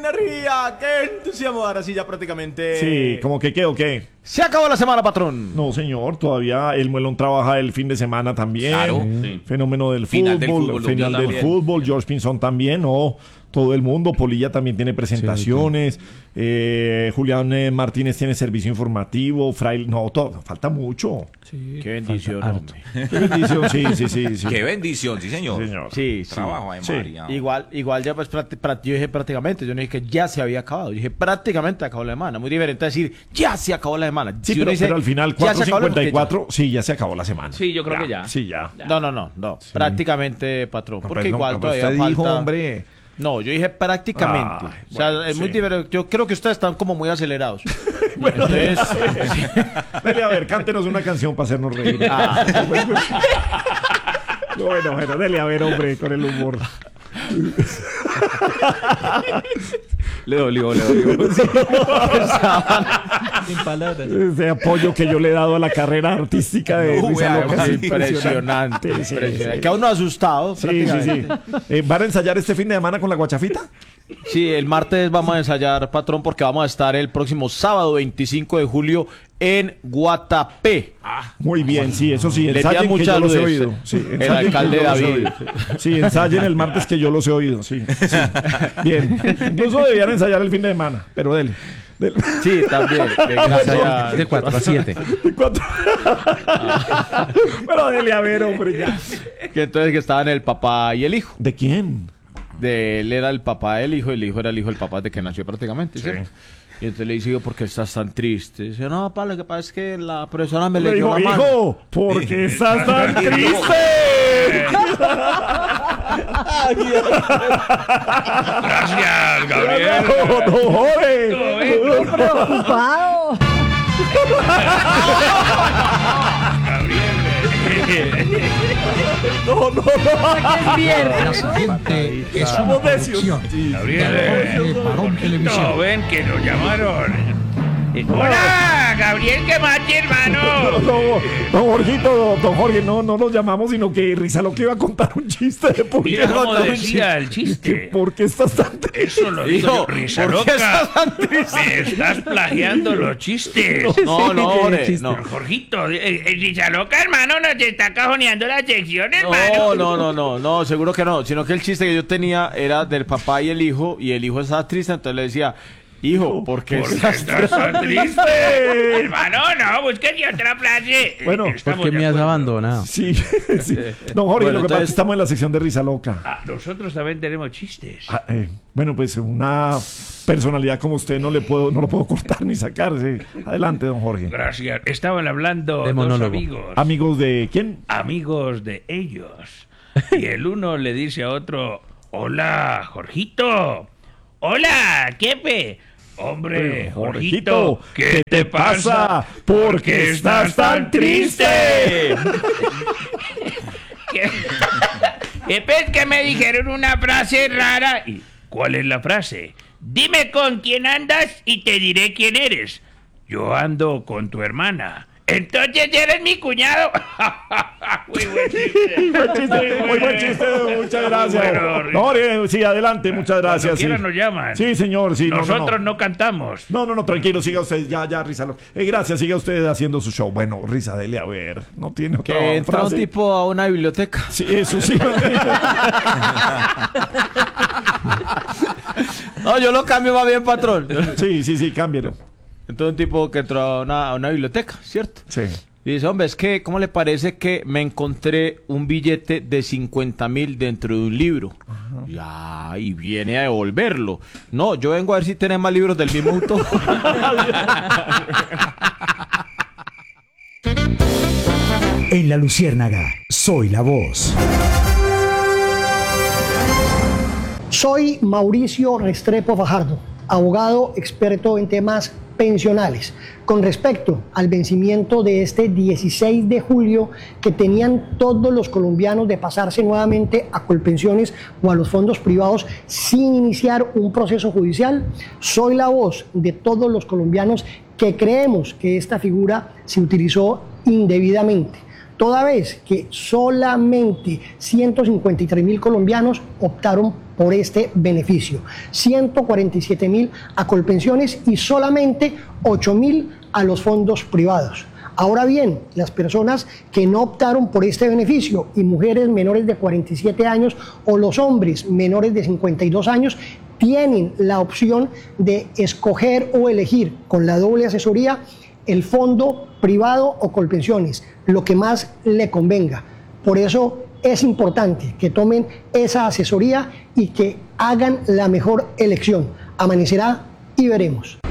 energía! ¡Qué entusiasmo! Ahora sí, ya prácticamente... Sí, como que qué o qué. Se acabó la semana, patrón. No, señor, todavía el Muelón trabaja el fin de semana también. Claro, sí. Fenómeno del Final del fútbol, fútbol, final del también. fútbol, George Pinzón también, no. Todo el mundo, Polilla también tiene presentaciones, Julián Martínez tiene servicio informativo, Fraile, no, todo, falta mucho. Sí, qué bendición, hombre. Qué bendición, sí. Qué bendición, sí, señor. Sí, señor. Sí. Trabajo de Sí. María. Igual ya pues yo dije prácticamente, yo no dije que ya se había acabado, yo dije prácticamente acabó la semana, muy diferente a decir ya se acabó la semana. Sí, Si uno dice, pero al final, ya se acabó la- 4:54, sí, ya se acabó la semana. Sí, yo creo que ya. Sí, ya. No, prácticamente, patrón, porque Pero no, igual pero todavía usted falta... dijo, hombre. No, yo dije prácticamente. Ay, O sea, bueno, es muy sí. diferente. Yo creo que ustedes están como muy acelerados. Entonces, Dele, a ver, cántenos una canción para hacernos reír. Bueno, dele a ver, hombre, con el humor. le dolió. Sin palabras. Ese apoyo que yo le he dado a la carrera artística de Risa Loca es impresionante. Sí. Que a uno asustado. Sí. prácticamente. ¿Van a ensayar este fin de semana con la guachafita? Sí, el martes vamos a ensayar, patrón, porque vamos a estar el próximo sábado 25 de julio en Guatapé. Muy bien, sí, eso sí, Le ensayen envían que muchas yo los he luces. oído. Sí, El ensayen que alcalde yo los he David. oído. Sí, ensayen el martes que yo los he oído, sí. Bien, incluso debían ensayar el fin de semana, pero dele. Sí, también. De 4 a 7. Pero dele a ver, hombre, ya. Que entonces que estaban el papá y el hijo. ¿De quién? De él era el papá del hijo, el hijo era el hijo del papá de que nació prácticamente, ¿cierto? Y entonces le dice yo, ¿por qué estás tan triste? Dice, no, papá, lo que pasa es que la profesora me Le leyó dijo, la mano. hijo, ¿por qué estás tan triste? Gracias, Gabriel. No, joder. Preocupado. Es viernes. La siguiente es una Somos necios. producción Gabriel. de Barón Televisión. No, ven que nos llamaron. Hola, Gabriel, ¿qué más, hermano? Don Jorgito, don Jorge, no nos llamamos, sino que Risa lo que iba a contar un chiste de por Mira qué cómo contar un decía el que chiste. ¿Por qué estás tan triste? Eso lo digo Hijo, yo, Risa ¿por qué Loca. estás tan triste? Me estás plagiando los chistes. No, hombre, no. Jorgito, Risa Loca, hermano, nos está cajoneando la sección, hermano. No, seguro que no. Sino que el chiste que yo tenía era del papá y el hijo estaba triste, entonces le decía, hijo, ¿por qué ¿Por qué estás estás tan triste? Hermano, no, búsquete otra frase. Bueno, Estamos ¿Por qué de me has acuerdo. abandonado? Sí. Don Jorge, Bueno, lo que pasa es que entonces- estamos en la sección de Risa Loca. Ah, nosotros también tenemos chistes. Bueno, pues una personalidad como usted no lo puedo cortar ni sacar. Sí. Adelante, don Jorge. Gracias. Estaban hablando De dos monólogo. amigos. Amigos de quién? Amigos de ellos. Y el uno le dice a otro, hola, Jorgito. Hola, Kepe. Hombre, Jorgito, ¿qué te pasa? ¿Por qué estás tan triste? Kepe, es que me dijeron una frase rara. ¿Y cuál es la frase? Dime con quién andas y te diré quién eres. Yo ando con tu hermana. Entonces eres mi cuñado. Muy buen chiste. Muy buen chiste, muchas gracias. bueno, No, Jorge, sí, adelante, muchas gracias. Cuando quieran sí. nos llaman. Sí, señor, sí. Nosotros no cantamos. No, tranquilo, siga usted, ya, Risa. Gracias, siga usted haciendo su show. Bueno, Risa, dele a ver. No tiene otra Que entra un frase. tipo a una biblioteca. Sí, eso sí. No, yo lo cambio más bien, patrón. sí, cámbielo. Entonces un tipo que entró a una biblioteca, ¿cierto? Sí. Y dice, hombre, es que, ¿cómo le parece que me encontré un billete de 50.000 dentro de un libro? Ya, y viene a devolverlo. No, yo vengo a ver si tiene más libros del mismo autor. En La Luciérnaga, soy la voz. Soy Mauricio Restrepo Fajardo, abogado experto en temas pensionales. Con respecto al vencimiento de este 16 de julio que tenían todos los colombianos de pasarse nuevamente a Colpensiones o a los fondos privados sin iniciar un proceso judicial, soy la voz de todos los colombianos que creemos que esta figura se utilizó indebidamente. toda vez que solamente 153.000 colombianos optaron por este beneficio, 147.000 a Colpensiones y solamente 8.000 a los fondos privados. Ahora bien, las personas que no optaron por este beneficio y mujeres menores de 47 años o los hombres menores de 52 años tienen la opción de escoger o elegir con la doble asesoría el fondo privado o Colpensiones, lo que más le convenga. Por eso es importante que tomen esa asesoría y que hagan la mejor elección. Amanecerá y veremos.